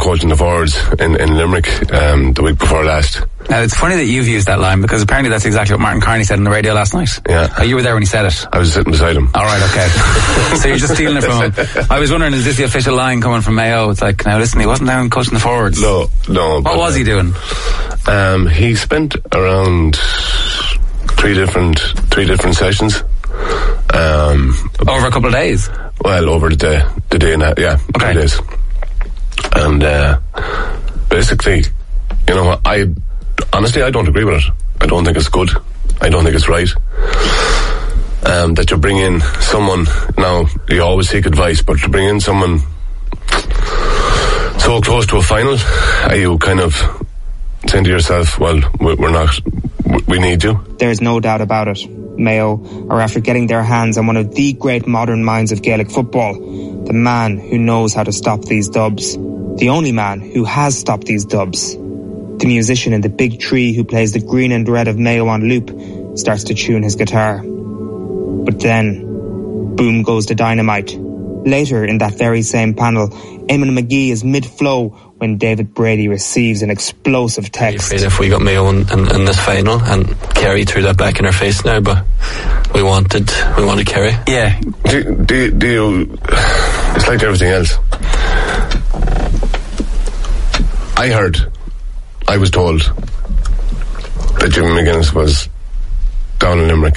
coaching the forwards in Limerick the week before last. Now, it's funny that you've used that line, because apparently that's exactly what Martin Carney said on the radio last night. Yeah. You were there when he said it. I was sitting beside him. All right, okay. So you're just stealing it from him. I was wondering, is this the official line coming from Mayo? It's like, now listen, he wasn't down coaching the forwards. No. What was he doing? He spent around three different sessions. Over a couple of days? Well, over the day and a half, yeah. Okay. 3 days. And basically, you know, honestly, I don't agree with it. I don't think it's good. I don't think it's right. That you bring in someone, now, you always seek advice, but to bring in someone so close to a final, are you kind of saying to yourself, well, we need you? There's no doubt about it. Mayo are after getting their hands on one of the great modern minds of Gaelic football, the man who knows how to stop these dubs, the only man who has stopped these dubs. The musician in the big tree who plays the green and red of Mayo on loop starts to tune his guitar. But then, boom goes the dynamite. Later in that very same panel, Eamon McGee is mid-flow when David Brady receives an explosive text. I'm afraid if we got Mayo in this final, and Kerry threw that back in our face now, but we wanted Kerry. Yeah. Do you? It's like everything else. I was told that Jimmy McGuinness was down in Limerick.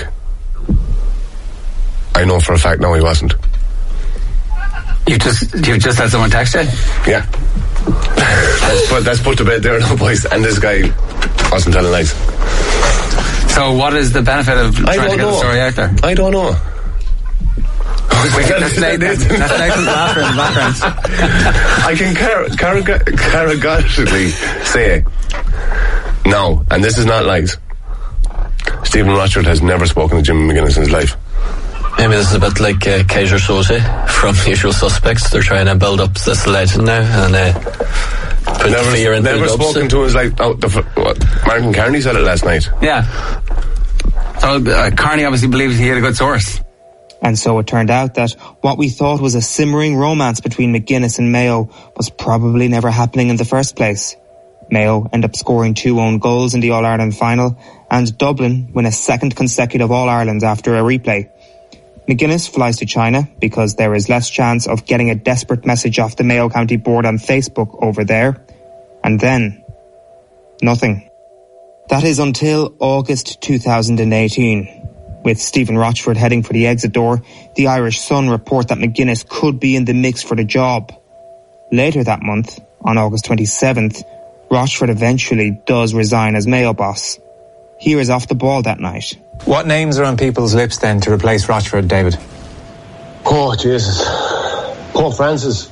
I know for a fact now he wasn't. You just had someone text you? Yeah. That's put to bed there now, boys. And this guy wasn't telling lies. So what is the benefit of trying to get the story out there? I don't know. That's Nathan's laughter in the background. I can categorically say no, and this is not lies. Stephen Rochford has never spoken to Jimmy McGuinness in his life. Maybe this is a bit like Kaiser Soze from Usual Suspects. They're trying to build up this legend now and put fear into the Never spoken to his life. Martin Carney said it last night. Yeah. So Carney obviously believes he had a good source. And so it turned out that what we thought was a simmering romance between McGuinness and Mayo was probably never happening in the first place. Mayo end up scoring 2 own goals in the All-Ireland final, and Dublin win a second consecutive All-Ireland after a replay. McGuinness flies to China because there is less chance of getting a desperate message off the Mayo County Board on Facebook over there. And then, nothing. That is until August 2018. With Stephen Rochford heading for the exit door, the Irish Sun report that McGuinness could be in the mix for the job. Later that month, on August 27th, Rochford eventually does resign as Mayo boss. He is off the ball that night. What names are on people's lips then to replace Rochford, David? Oh Jesus, Pope Francis.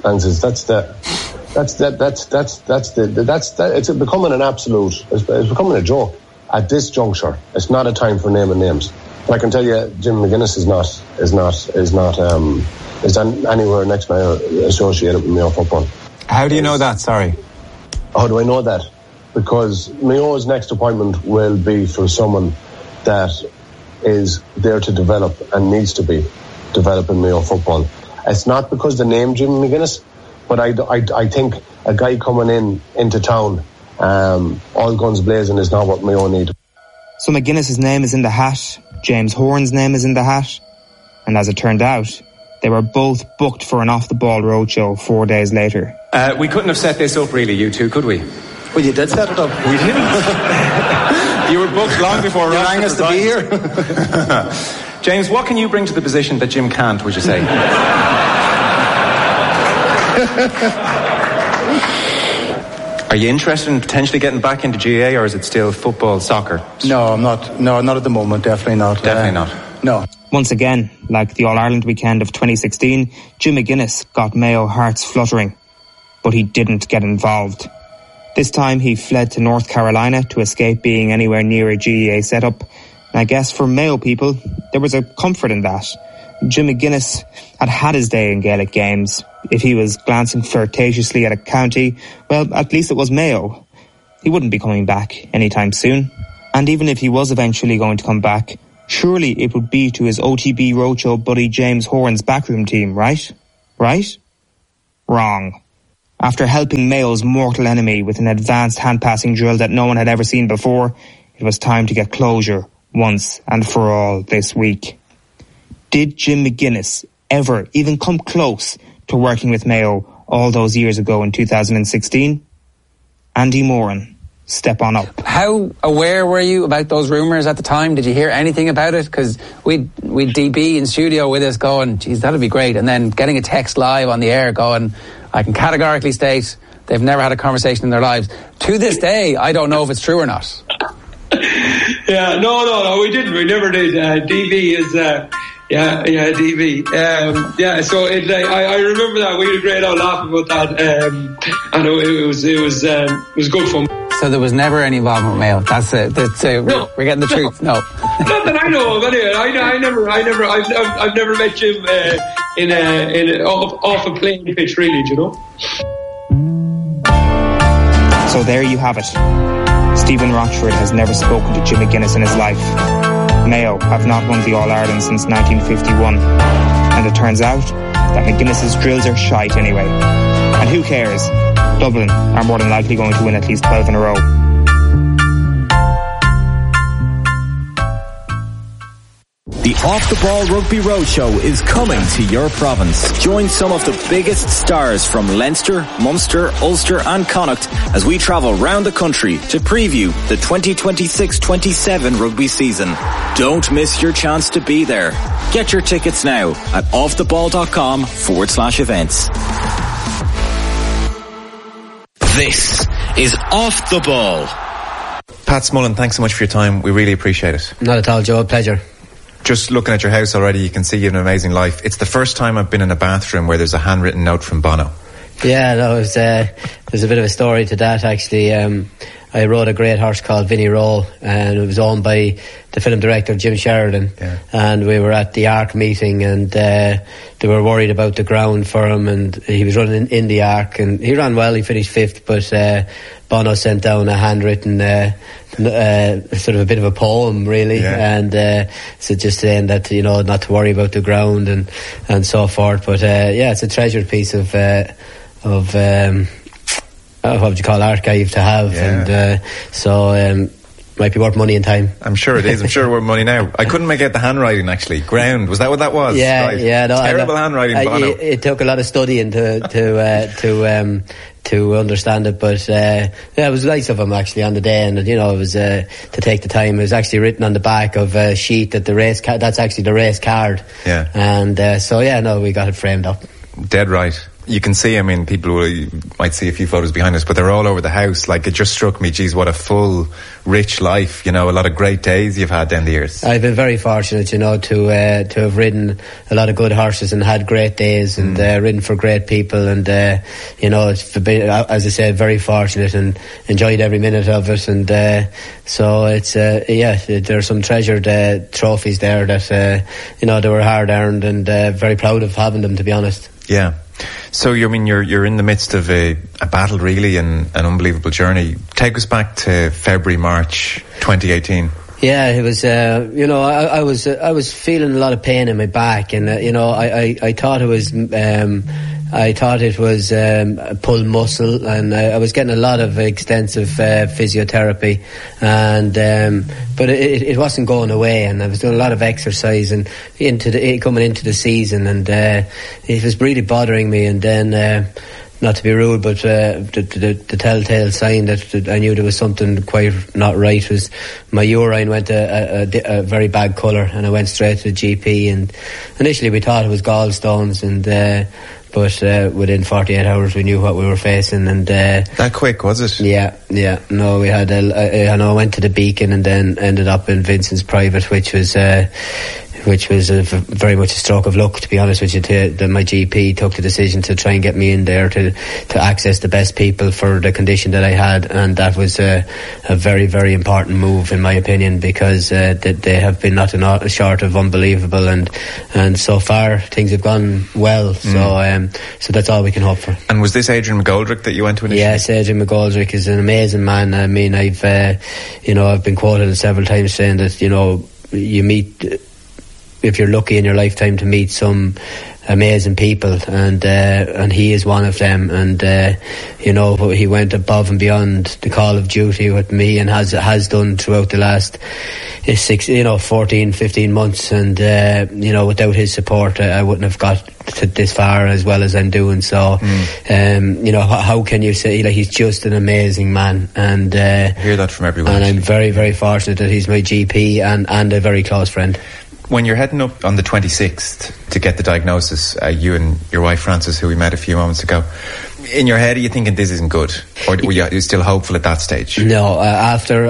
It's becoming an absolute. It's becoming a joke at this juncture. It's not a time for naming names. But I can tell you, Jim McGuinness is anywhere next Mayo associated with Mayo football. How do you know that? Sorry. How do I know that? Because Mayo's next appointment will be for someone that is there to develop and needs to be developing Mayo football. It's not because the name Jimmy McGuinness, but I think a guy coming into town, all guns blazing, is not what Mayo need. So McGuinness's name is in the hat, James Horan's name is in the hat, and as it turned out, they were both booked for an off-the-ball roadshow 4 days later. We couldn't have set this up really, you two, could we? Well, you did set it up. We didn't. You were booked long before you rang us to be here. James, what can you bring to the position that Jim can't, would you say? Are you interested in potentially getting back into GAA, or is it still football, soccer? No, I'm not. No, not at the moment. Definitely not. Definitely not. No. Once again, like the All-Ireland weekend of 2016, Jim McGuinness got Mayo hearts fluttering. But he didn't get involved. This time he fled to North Carolina to escape being anywhere near a GAA setup. And I guess for Mayo people, there was a comfort in that. Jim McGuinness had his day in Gaelic games. If he was glancing flirtatiously at a county, well, at least it was Mayo. He wouldn't be coming back anytime soon. And even if he was eventually going to come back, surely it would be to his OTB Roadshow buddy James Horan's backroom team, right? Right? Wrong. After helping Mayo's mortal enemy with an advanced hand-passing drill that no one had ever seen before, it was time to get closure once and for all this week. Did Jim McGuinness ever even come close to working with Mayo all those years ago in 2016? Andy Moran, step on up. How aware were you about those rumours at the time? Did you hear anything about it? Because we'd DB in studio with us going, geez, that'd be great. And then getting a text live on the air going, I can categorically state they've never had a conversation in their lives. To this day, I don't know if it's true or not. Yeah, no, we didn't. We never did. DB is, DB. So I remember that. We had a great old laugh about that. And it was good fun. So there was never any involvement with Mayo. That's it. No. We're getting the truth. No. Not that I know of. Anyway, I've never met Jim off a playing pitch, really. Do you know? So there you have it. Stephen Rochford has never spoken to Jim McGuinness in his life. Mayo have not won the All-Ireland since 1951. And it turns out that McGuinness's drills are shite anyway. And who cares? Dublin are more than likely going to win at least 12 in a row. The Off the Ball Rugby Roadshow is coming to your province. Join some of the biggest stars from Leinster, Munster, Ulster and Connacht as we travel round the country to preview the 2026-27 rugby season. Don't miss your chance to be there. Get your tickets now at offtheball.com/events. This is Off the Ball. Pat Smullen, thanks so much for your time. We really appreciate it. Not at all, Joe. A pleasure. Just looking at your house already, you can see you have an amazing life. It's the first time I've been in a bathroom where there's a handwritten note from Bono. Yeah, no, there's a bit of a story to that, actually. I rode a great horse called Vinnie Roll, and it was owned by the film director Jim Sheridan. Yeah. And we were at the Arc meeting, and they were worried about the ground for him, and he was running in the Arc, and he ran well. He finished 5th, but Bono sent down a handwritten sort of a bit of a poem, really. Yeah. And so just saying that, you know, not to worry about the ground and so forth. But it's a treasured piece of what would you call archive to have. Yeah. And might be worth money and time. I'm sure it is. I'm sure worth money now. I couldn't make out the handwriting, actually. Ground, was that what that was? Yeah, right. Yeah. No, terrible handwriting, Bono. It took a lot of studying to understand it, but it was nice of him actually on the day, and you know, it was to take the time. It was actually written on the back of a sheet that the race that's actually the race card. Yeah. And we got it framed up. Dead right. You can see, I mean, people might see a few photos behind us, but they're all over the house. Like, it just struck me, geez, what a full, rich life, you know, a lot of great days you've had down the years. I've been very fortunate, you know, to have ridden a lot of good horses and had great days and ridden for great people, and, you know, it's been, as I said, very fortunate and enjoyed every minute of it. And so it's, there are some treasured trophies there that, you know, they were hard earned, and very proud of having them, to be honest. Yeah. So you're in the midst of a battle, really, and an unbelievable journey. Take us back to February, March 2018. Yeah, it was. You know, I was feeling a lot of pain in my back, and you know, I thought it was. I thought it was a pulled muscle, and I was getting a lot of extensive physiotherapy, and but it wasn't going away, and I was doing a lot of exercise and coming into the season, and it was really bothering me. And then, not to be rude, but the telltale sign that I knew there was something quite not right was my urine went a very bad colour, and I went straight to the GP, and initially we thought it was gallstones, and but within 48 hours we knew what we were facing. And that quick, was it? Yeah. No, we had I went to the Beacon and then ended up in Vincent's Private, which was very much a stroke of luck, to be honest with you. My GP took the decision to try and get me in there to access the best people for the condition that I had, and that was a very, very important move in my opinion, because they have been nothing short of unbelievable, and so far things have gone well. So that's all we can hope for. And was this Adrian McGoldrick that you went to initially? Yes, Adrian McGoldrick is an amazing man. I mean, I've been quoted several times saying that, you know, you meet, if you're lucky in your lifetime to meet some amazing people, and he is one of them. And he went above and beyond the call of duty with me, and has done throughout the last 14, 15 months. And without his support, I wouldn't have got to this far as well as I'm doing. So how can you say, like, he's just an amazing man, and I hear that from everyone. And I'm very, very fortunate that he's my GP and a very close friend. When you're heading up on the 26th to get the diagnosis, you and your wife Frances, who we met a few moments ago, in your head are you thinking this isn't good, or were you still hopeful at that stage? No, after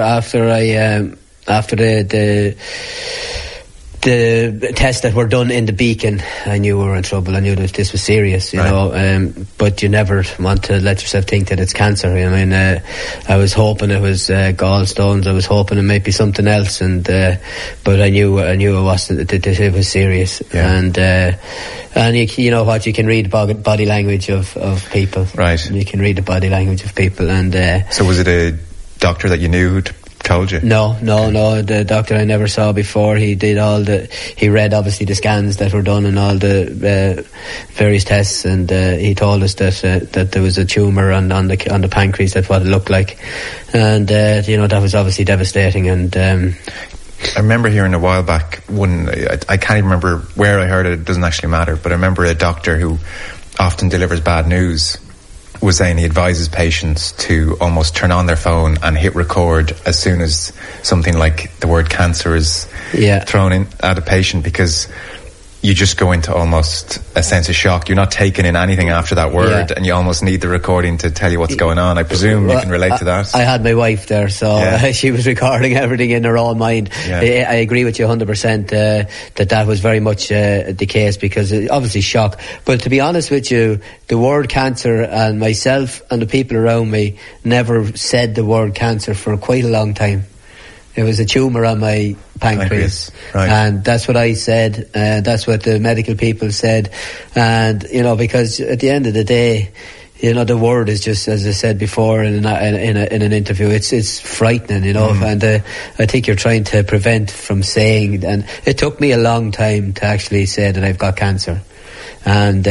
the tests that were done in the Beacon, I knew we were in trouble. I knew that this was serious, you know. But you never want to let yourself think that it's cancer. I mean, I was hoping it was gallstones. I was hoping it might be something else, but I knew it wasn't. That it was serious. Yeah. And you know what? You can read body language of people. Right. You can read the body language of people, and so was it a doctor that you knew who told you? No. The doctor I never saw before. He read obviously the scans that were done and all the various tests, and he told us that there was a tumour on the pancreas. That's what it looked like, and that was obviously devastating. And I remember hearing a while back I can't even remember where I heard it. It doesn't actually matter, but I remember a doctor who often delivers bad news was saying he advises patients to almost turn on their phone and hit record as soon as something like the word cancer is thrown in at a patient, because you just go into almost a sense of shock. You're not taking in anything after that word, and you almost need the recording to tell you what's going on. I presume you can relate to that. I had my wife there, so she was recording everything in her own mind. I agree with you 100% that was very much the case, because obviously shock. But to be honest with you, the word cancer, and myself and the people around me never said the word cancer for quite a long time. It was a tumour on my pancreas. Right. And that's what I said. That's what the medical people said. And, because at the end of the day, the word is just, as I said before in an interview, it's frightening, and I think you're trying to prevent from saying, and it took me a long time to actually say that I've got cancer. And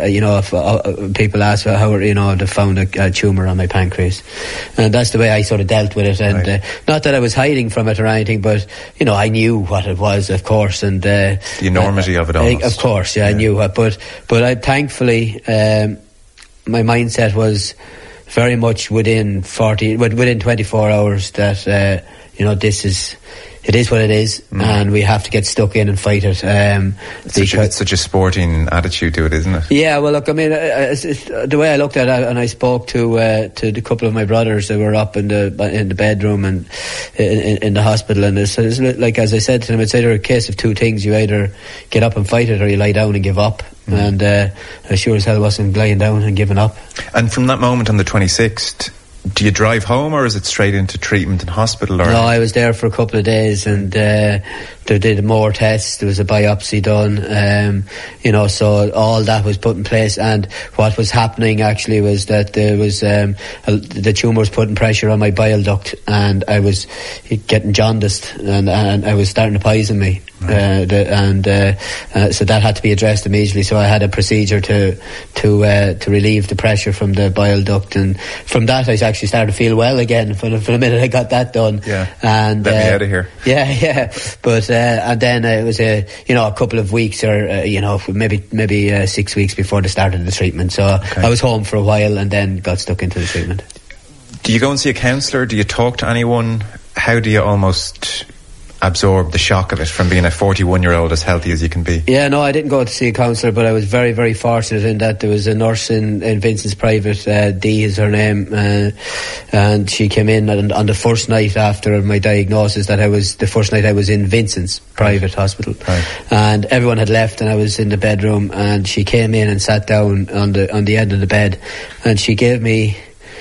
if people ask how they found a tumour on my pancreas, and that's the way I sort of dealt with it. And not that I was hiding from it or anything, but I knew what it was, of course, and the enormity of it all. Of course, I knew it. But I thankfully my mindset was very much within 24 hours that it is what it is, and we have to get stuck in and fight it. It's such a sporting attitude to it, isn't it? Yeah, well, look, I mean, the way I looked at it, and I spoke to the couple of my brothers that were up in the bedroom and in the hospital, and it's like, as I said to them, it's either a case of two things: you either get up and fight it, or you lie down and give up. And I sure as hell wasn't lying down and giving up. And from that moment on the 26th, do you drive home, or is it straight into treatment in hospital? Or? No, I was there for a couple of days, and they did more tests. There was a biopsy done, so all that was put in place. And what was happening actually was that there was the tumour was putting pressure on my bile duct, and I was getting jaundiced, and I was starting to poison me. Right. So that had to be addressed immediately. So I had a procedure to relieve the pressure from the bile duct, and from that I actually started to feel well again. For the minute I got that done, and let me out of here. Yeah. But and then it was a couple of weeks, or maybe 6 weeks before the start of the treatment. So I was home for a while, and then got stuck into the treatment. Do you go and see a counsellor? Do you talk to anyone? How do you almost absorb the shock of it from being a 41-year-old as healthy as you can be? Yeah, no, I didn't go to see a counsellor, but I was very, very fortunate in that there was a nurse in Vincent's Private, Dee is her name, and she came in on the first night after my diagnosis. The first night I was in Vincent's Private Hospital, and everyone had left, and I was in the bedroom, and she came in and sat down on the end of the bed, and she gave me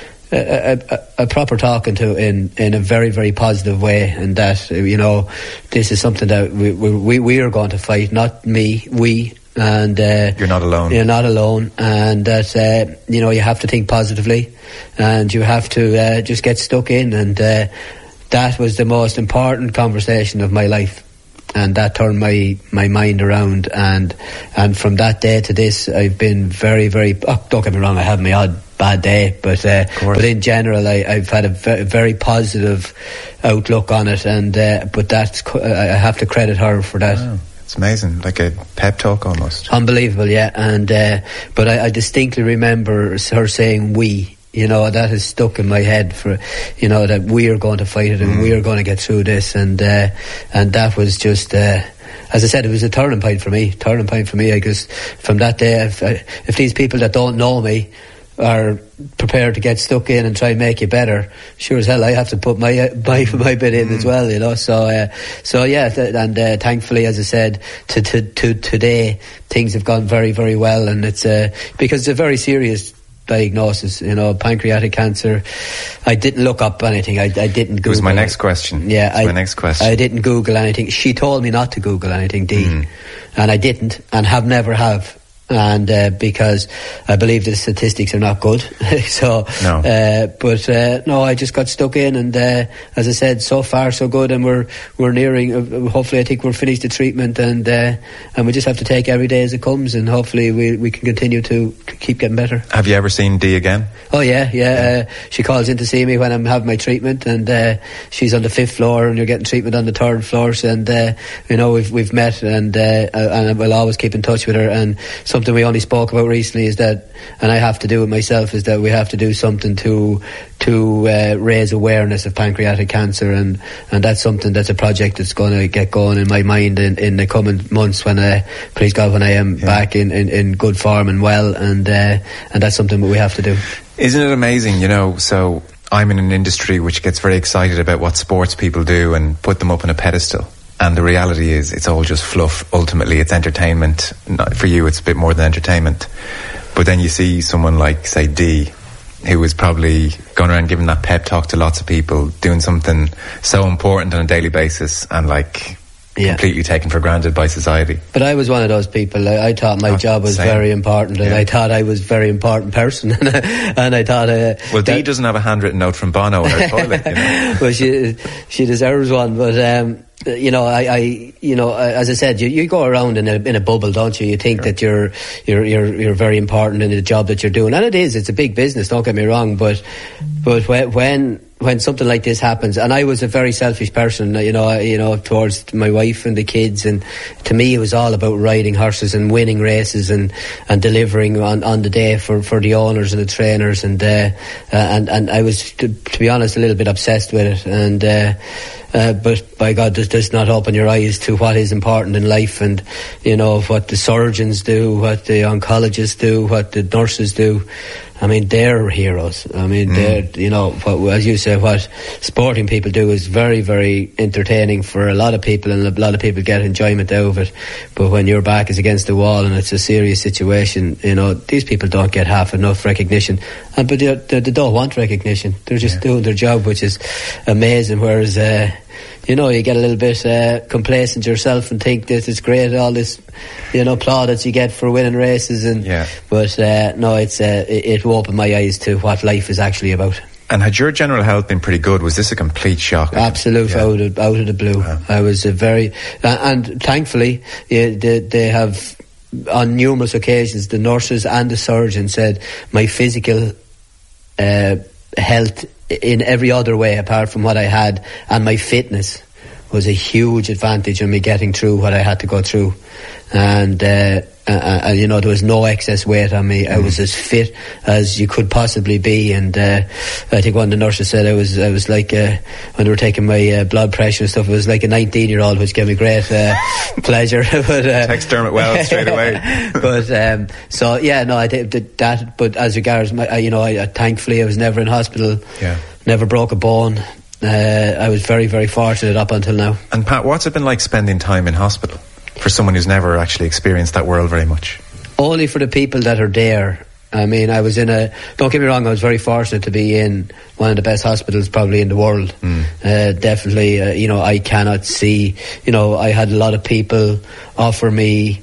a proper talking to in a very, very positive way, and that this is something that we are going to fight, not me, we. And you're not alone. You're not alone, and that you have to think positively, and you have to just get stuck in, and that was the most important conversation of my life. and that turned my mind around, and from that day to this, I've been very, very. Oh, don't get me wrong, I have my odd bad day, but in general, I've had a very positive outlook on it, and but that's I have to credit her for that. Wow. It's amazing, like a pep talk almost. Unbelievable, yeah. And but I distinctly remember her saying "we." You know, that has stuck in my head for, you know, that we are going to fight it and we are going to get through this, and that was just, as I said, it was a turning point for me. Because from that day, if these people that don't know me are prepared to get stuck in and try and make you better, sure as hell I have to put my bit in as well, you know. So yeah, and thankfully, as I said, to today, things have gone very, very well, and it's because it's a very serious diagnosis, you know, pancreatic cancer. I didn't look up anything. I didn't Google. It was my next question. Yeah, my next question. I didn't Google anything. She told me not to Google anything, Dee, and I didn't, and never have. And because I believe the statistics are not good, so no. No, I just got stuck in, and as I said, so far so good, and we're nearing. Hopefully, I think we're finished the treatment, and we just have to take every day as it comes, and hopefully we can continue to keep getting better. Have you ever seen Dee again? Oh yeah. She calls in to see me when I'm having my treatment, and she's on the 5th floor, and you're getting treatment on the 3rd floor, and you know we've met, and we'll always keep in touch with her. And something we only spoke about recently is that, and I have to do it myself, is that we have to do something to raise awareness of pancreatic cancer, and that's something, that's a project that's going to get going in my mind in the coming months when please God, when I am back in good form and well, and that's something that we have to do. Isn't it amazing, you know? So I'm in an industry which gets very excited about what sports people do and put them up on a pedestal. And the reality is, it's all just fluff. Ultimately, it's entertainment. For you, it's a bit more than entertainment. But then you see someone like, say, Dee, who is probably going around giving that pep talk to lots of people, doing something so important on a daily basis, and completely taken for granted by society. But I was one of those people. I thought my job was very important, and I thought I was a very important person, and I thought... well, Dee doesn't have a handwritten note from Bono in her toilet, you know. Well, she deserves one, but... you know, as I said, you go around in a bubble, don't you? You think that you're very important in the job that you're doing, and it's a big business. Don't get me wrong, but when something like this happens, and I was a very selfish person, you know, towards my wife and the kids, and to me it was all about riding horses and winning races and delivering on the day for the owners and the trainers, and I was, to be honest, a little bit obsessed with it, but by God, does not open your eyes to what is important in life, and you know what the surgeons do, what the oncologists do, what the nurses do. I mean, they're heroes. I mean, they're, you know, as you say, what sporting people do is very, very entertaining for a lot of people, and a lot of people get enjoyment out of it. But when your back is against the wall and it's a serious situation, you know, these people don't get half enough recognition. But they don't want recognition. They're just doing their job, which is amazing. Whereas, you know, you get a little bit complacent yourself and think that it's great, all this, you know, plaudits you get for winning races, but no, it will open my eyes to what life is actually about. And had your general health been pretty good? Was this a complete shock? Absolute, out of the blue. Wow. I was and thankfully they have, on numerous occasions, the nurses and the surgeon said my physical health in every other way apart from what I had, and my fitness was a huge advantage in me getting through what I had to go through. And you know, there was no excess weight on me. I was as fit as you could possibly be, and I think one of the nurses said I was like when they were taking my blood pressure and stuff, it was like a 19-year-old, which gave me great pleasure. But text Dermot Wells straight away. But so yeah, no, I did that. But as regards I thankfully I was never in hospital. Yeah. Never broke a bone. I was very, very fortunate up until now. And Pat, what's it been like spending time in hospital for someone who's never actually experienced that world very much? Only for the people that are there. I mean, I was don't get me wrong, I was very fortunate to be in one of the best hospitals probably in the world. Definitely, you know, I cannot see, you know, I had a lot of people offer me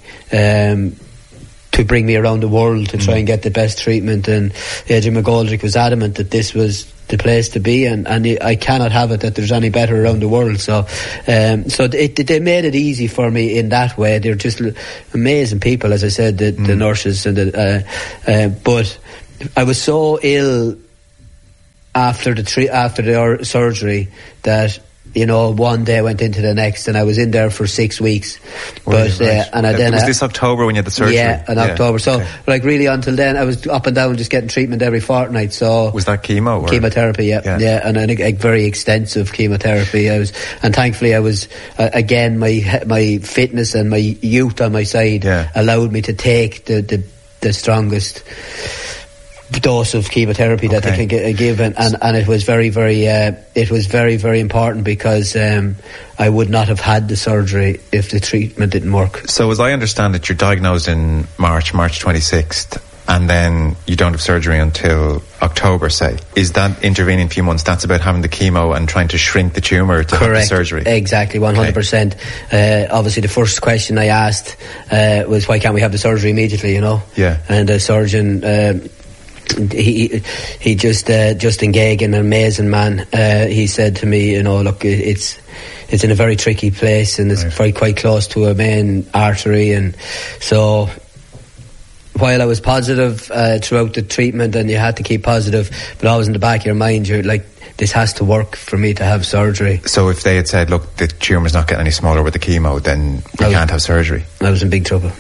to bring me around the world to try and get the best treatment, and Adrian McGoldrick was adamant that this was the place to be, and I cannot have it that there's any better around the world. So they made it easy for me in that way. They're just amazing people, as I said, the nurses and but I was so ill after the surgery that, you know, one day went into the next, and I was in there for 6 weeks. But was this October when you had the surgery? Yeah, in October. So, like, really, until then, I was up and down just getting treatment every fortnight. So was that chemo? Chemotherapy, yeah, and a very extensive chemotherapy. And thankfully, I was again, my fitness and my youth on my side allowed me to take the strongest dose of chemotherapy that they can give, and it was very, very important, because I would not have had the surgery if the treatment didn't work. So, as I understand it, you're diagnosed in March 26th, and then you don't have surgery until October, say. Is that intervening few months, that's about having the chemo and trying to shrink the tumour to have the surgery? Exactly, 100%. Obviously, the first question I asked was, why can't we have the surgery immediately, you know? Yeah. And the surgeon... He just Gagan, an amazing man. He said to me, you know, look, it's in a very tricky place, and it's quite close to a main artery, and so while I was positive throughout the treatment, and you had to keep positive, but always in the back of your mind, you're like, this has to work for me to have surgery. So if they had said, look, the tumour's not getting any smaller with the chemo, then we can't have surgery. I was in big trouble.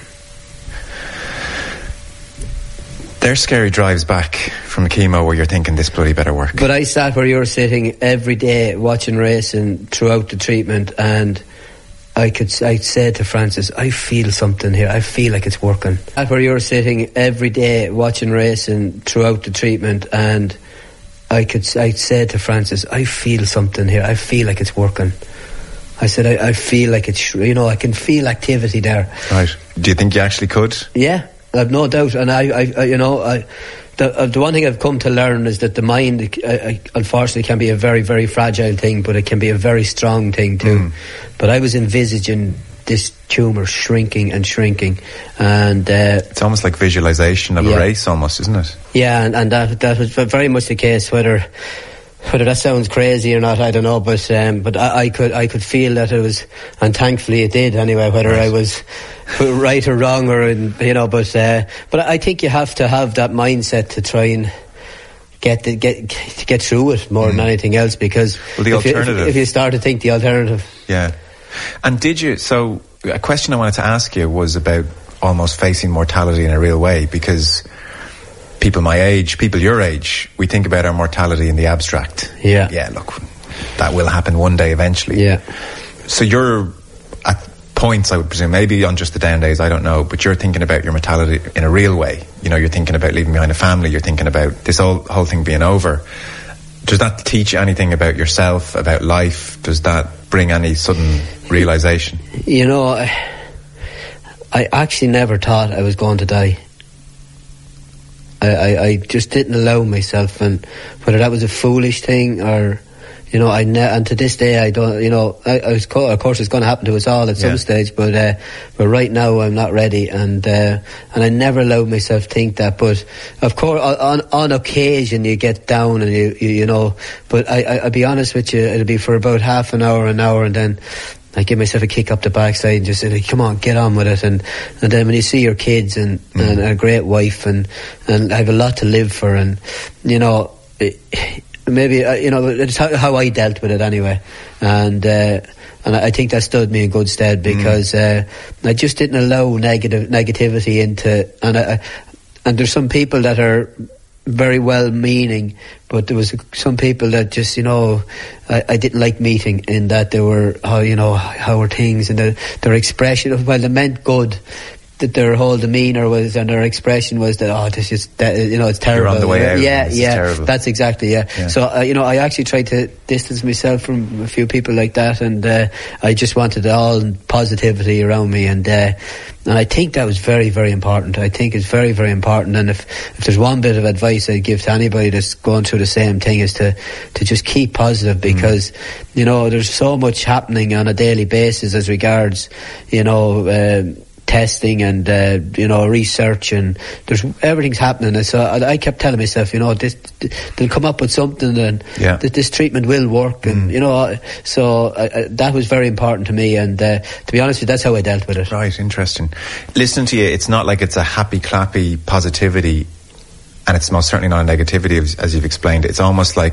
They're scary drives back from chemo where you're thinking, this bloody better work. But I sat where you're sitting every day watching racing throughout the treatment, and I'd say to Francis, I feel something here, I feel like it's working. Sat where you're sitting every day watching racing throughout the treatment, and I'd say to Francis, I feel something here, I feel like it's working. I said, I feel like it's, you know, I can feel activity there. Right. Do you think you actually could? Yeah. I've no doubt, and the one thing I've come to learn is that the mind, unfortunately, can be a very, very fragile thing, but it can be a very strong thing too. But I was envisaging this tumour shrinking, and it's almost like visualisation of a race, almost, isn't it? Yeah, and that was very much the case. Whether that sounds crazy or not, I don't know, but I could feel that it was, and thankfully it did anyway. Whether I was right or wrong, or you know, but I think you have to have that mindset to try and get through it more than anything else, because if you start to think the alternative. Yeah. And did you? So a question I wanted to ask you was about almost facing mortality in a real way, because people my age, people your age, we think about our mortality in the abstract. Yeah. Yeah, look, that will happen one day eventually. Yeah. So you're at points, I would presume, maybe on just the down days, I don't know, but you're thinking about your mortality in a real way. You know, you're thinking about leaving behind a family, you're thinking about this whole thing being over. Does that teach you anything about yourself, about life? Does that bring any sudden realisation? You know, I actually never thought I was going to die. I just didn't allow myself, and whether that was a foolish thing or, you know, and to this day I don't, you know, of course it's going to happen to us all at some stage, but right now I'm not ready, and I never allowed myself to think that. But of course, on occasion you get down, and you know, but I'll be honest with you, it'll be for about half an hour, and then I give myself a kick up the backside and just say, come on, get on with it. And then when you see your kids and a great wife, and I have a lot to live for, and, you know, maybe, you know, it's how I dealt with it anyway. And I think that stood me in good stead, because I just didn't allow negativity into, and there's some people that are very well meaning, but there was some people that just, you know, I didn't like meeting, in that they were, how were things, and their expression of, well, they meant good, that their whole demeanour was, and their expression was that, this is, you know, it's terrible. You're on the way out. Yeah, that's exactly, yeah. So, you know, I actually tried to distance myself from a few people like that, and I just wanted all positivity around me, and I think that was very, very important. I think it's very, very important, and if there's one bit of advice I'd give to anybody that's going through the same thing, is to just keep positive, because, you know, there's so much happening on a daily basis as regards, you know, testing and research, and everything's happening. And so I kept telling myself, they'll come up with something, and that this treatment will work, and so that was very important to me. And to be honest with you, that's how I dealt with it. Right, interesting. Listening to you, it's not like it's a happy clappy positivity, and it's most certainly not a negativity, as you've explained. It's almost like